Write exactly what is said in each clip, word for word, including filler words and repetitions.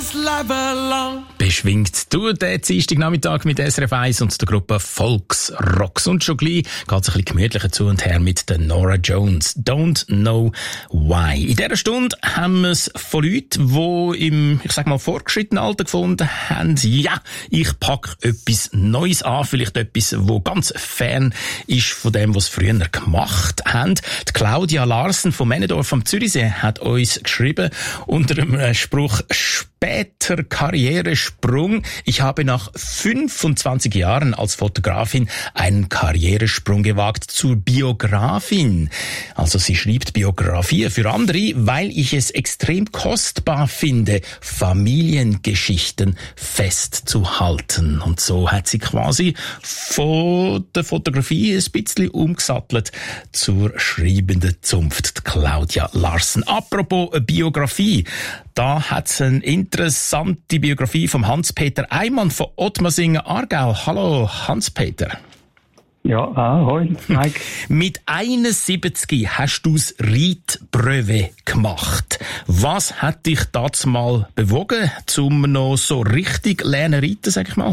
this love along. Beschwingt du den Dienstagnachmittag mit S R F eins und der Gruppe Volksrocks. Und schon gleich geht es ein bisschen gemütlicher zu und her mit der Norah Jones. Don't Know Why. In dieser Stunde haben wir es von Leuten, die im, ich sag mal, fortgeschrittenen Alter gefunden haben, ja, ich packe etwas Neues an, vielleicht etwas, wo ganz fern ist von dem, was sie früher gemacht haben. Die Claudia Larsen von Männendorf am Zürichsee hat uns geschrieben unter dem Spruch später Karrieresprung. Ich habe nach fünfundzwanzig Jahren als Fotografin einen Karrieresprung gewagt zur Biografin. Also sie schreibt Biografie für andere, weil ich es extrem kostbar finde, Familiengeschichten festzuhalten. Und so hat sie quasi von der Fotografie ein bisschen umgesattelt zur schreibenden Zunft, Claudia Larsen. Apropos Biografie, da hat es eine interessante Biografie vom Hans-Peter Eimann von Ottmarsingen, Aargau. Hallo, Hans-Peter. Ja, ah, hoi, Mike. Mit einundsiebzig hast du das Reitbrevet gemacht. Was hat dich dazu mal bewogen, um noch so richtig lernen reiten, sag ich mal?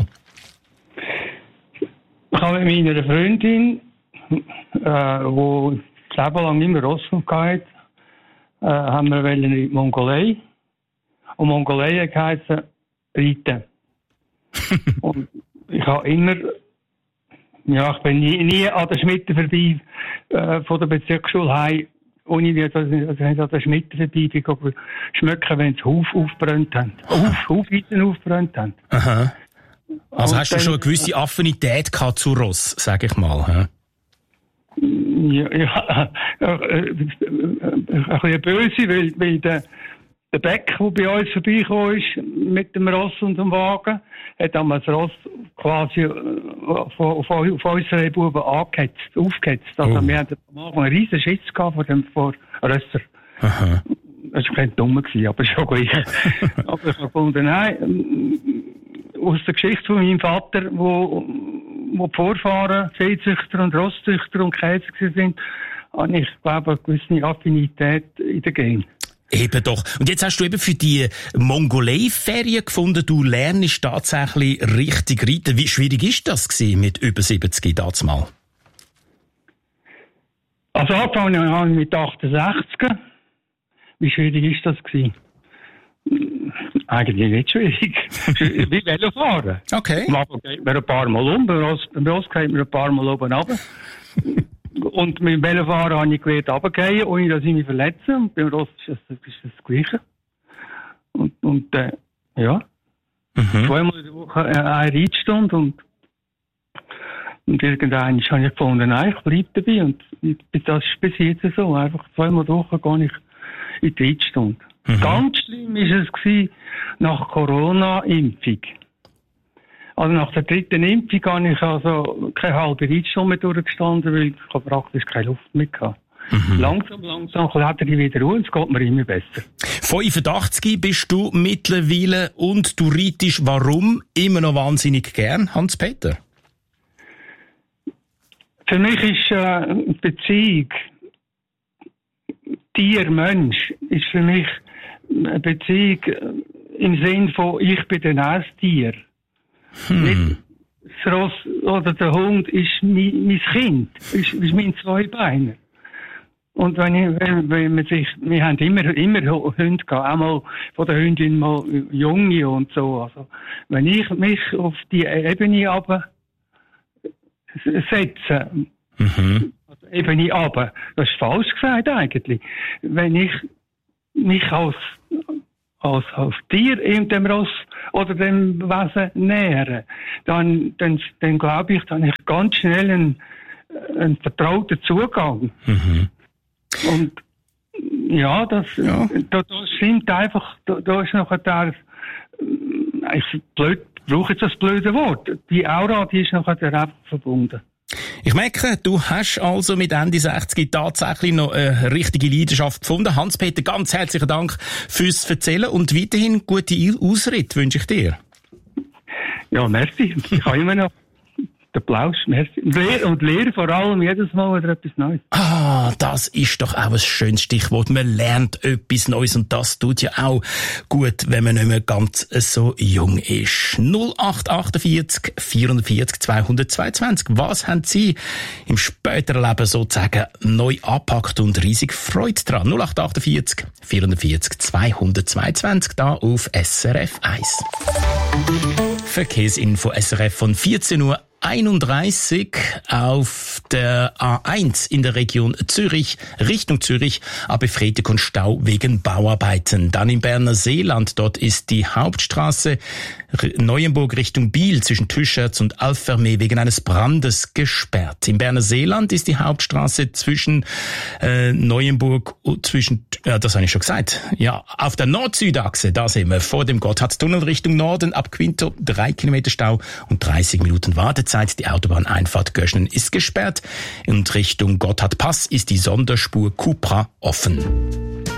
Ich habe mit meiner Freundin, äh, die das Leben lang immer Ross hatte, äh, haben wir in die Mongolei. Und Mongolei hat geheißen reiten. Und ich habe immer, ja, ich bin nie, nie an der Schmitte vorbei, äh, von der Bezirksschule heim, ohne wie, also, also an der Schmitte vorbei, ich habe schmecken, wenn sie Huf aufgebrannt haben. Huf, Hufweiden aufgebrannt haben. Aha. Also und hast du dann, schon eine gewisse Affinität gehabt zu Ross, sag ich mal, hä? Ja, ja, äh, ein bisschen böse, weil, weil der, der Beck, der bei uns vorbeigekommen ist, mit dem Ross und dem Wagen, hat damals das Ross quasi von, von, von unseren Buben angehetzt, aufgehetzt. Also oh. wir hatten am Anfang einen riesen Schiss gehabt vor dem, vor Rösser. Aha. Das war kein Dummer gewesen, aber schon gut. Aber ich habe gefunden, nein, aus der Geschichte von meinem Vater, wo, wo die Vorfahren Viehzüchter und Rosszüchter und Käser sind, habe ich, glaube ich, eine gewisse Affinität in der Gen. Eben doch. Und jetzt hast du eben für die Mongolei-Ferien gefunden, du lernst tatsächlich richtig reiten. Wie schwierig ist das gewesen mit über siebzig damals mal? Also angefangen habe ich mit achtundsechzig. Wie schwierig ist das gewesen? Eigentlich nicht schwierig. Wie Velofahren. Okay. Am Anfang geht man ein paar Mal um, beim Ross, beim Ross geht man ein paar Mal oben runter. Und mit dem Velofahren habe ich gelernt, runtergehen, ohne dass ich mich verletze. Und beim Ross ist das, ist das Gleiche. Und, und äh, ja. Mhm. Zweimal in der Woche äh, eine Reitstunde. Und, und irgendwann habe ich gefunden, nein, ich bleibe dabei. Und das ist bis jetzt so. Einfach zweimal in der Woche gehe ich in die Reitstunde. Mhm. Ganz schlimm war es gewesen, nach Corona-Impfung. Also nach der dritten Impfung habe ich also keine halbe Reitstunde mehr durchgestanden, weil ich praktisch keine Luft mehr hatte. Mhm. Langsam, langsam kletter ich wieder ruhig, es geht mir immer besser. fünfundachtzig bist du mittlerweile und du reitest warum immer noch wahnsinnig gern, Hans-Peter? Für mich ist äh, Beziehung Tier-Mensch ist für mich eine Beziehung im Sinn von ich bin ein Esstier. Hm. Nicht das Ross oder der Hund ist mein, mein Kind, ist, ist mein Zweibeiner. Und wenn, ich, wenn, wenn man sich, wir haben immer, immer Hunde gehabt, auch mal von der Hündin mal Junge und so. Also, wenn ich mich auf die Ebene runter setze, mhm. also Ebene runter, das ist falsch gesagt eigentlich. Wenn ich mich als als, als Tier in dem Ross oder dem Wesen nähere, dann, dann, dann glaube ich, dann habe ich ganz schnell einen, einen vertrauten Zugang. Mhm. Und ja, das, ja. Da, das stimmt einfach, da, da ist noch der, ich blöd, brauche jetzt das blöde Wort, die Aura, die ist noch einfach verbunden. Ich merke, du hast also mit Ende sechzig tatsächlich noch eine richtige Leidenschaft gefunden. Hans-Peter, ganz herzlichen Dank fürs Erzählen und weiterhin gute Ausritt wünsche ich dir. Ja, merci. Ich habe immer noch Applaus, merci. Und Lehrer, und Lehrer vor allem jedes Mal wieder etwas Neues. Ah, das ist doch auch ein schönes Stichwort. Man lernt etwas Neues und das tut ja auch gut, wenn man nicht mehr ganz so jung ist. null acht achtundvierzig vierundvierzig zweihundertzweiundzwanzig. Was haben Sie im späteren Leben sozusagen neu angepackt und riesig Freude dran? null acht achtundvierzig vierundvierzig zweihundertzweiundzwanzig da auf S R F eins. Verkehrsinfo S R F von vierzehn Uhr einunddreißig auf der A eins in der Region Zürich, Richtung Zürich, aber Freitag und Stau wegen Bauarbeiten. Dann im Berner Seeland, dort ist die Hauptstraße Neuenburg Richtung Biel zwischen Tüscherz und Alfermee wegen eines Brandes gesperrt. Im Berner Seeland ist die Hauptstraße zwischen äh, Neuenburg und zwischen, ja, das habe ich schon gesagt, ja, auf der Nord-Süd-Achse, da sind wir, vor dem Gotthardtunnel Richtung Norden, ab Quinto, drei Kilometer Stau und dreißig Minuten Wartezeit. Die Autobahneinfahrt Göschenen ist gesperrt und Richtung Gotthardpass ist die Sonderspur Cupra offen.